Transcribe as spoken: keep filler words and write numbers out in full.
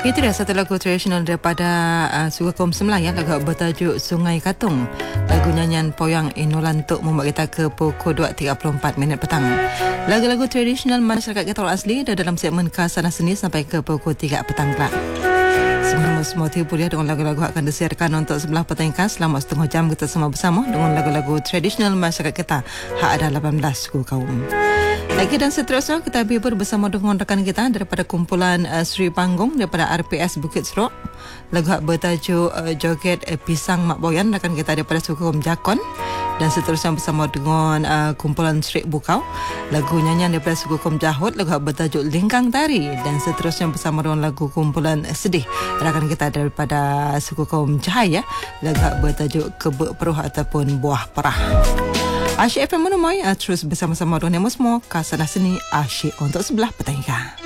Itu dia satu lagu tradisional daripada uh, suku kaum Semelayan, lagu bertajuk Sungai Katung. Lagu nyanyian Poyang Inolantuk membuat kita ke pukul dua tiga puluh empat minit petang. Lagu-lagu tradisional masyarakat kita orang asli dah dalam segmen Khazanah Seni sampai ke pukul tiga petang kelak. Semua semua tipu dia dengan lagu-lagu akan disiarkan untuk sebelah petang selama setengah jam kita semua bersama dengan lagu-lagu tradisional masyarakat kita hak ada lapan belas suku kaum. Lagi dan seterusnya kita bibur bersama dengan rakan kita daripada kumpulan uh, Sri Panggung daripada R P S Bukit Serok. Lagu hak bertajuk uh, Joget uh, Pisang Mak Boyan, rakan kita daripada suku kaum Jakon. Dan seterusnya bersama dengan uh, kumpulan Sri Bukau, lagu nyanyian daripada suku kaum Jahut, lagu hak bertajuk Lingkang Tari. Dan seterusnya bersama dengan lagu kumpulan Sedih, rakan kita daripada suku kaum Cahaya, lagu hak bertajuk Kebek Peruh ataupun Buah Perah. Asyik F M menemui uh, terus bersama-sama dengan semua Khazanah Seni asyik untuk sebelah petang.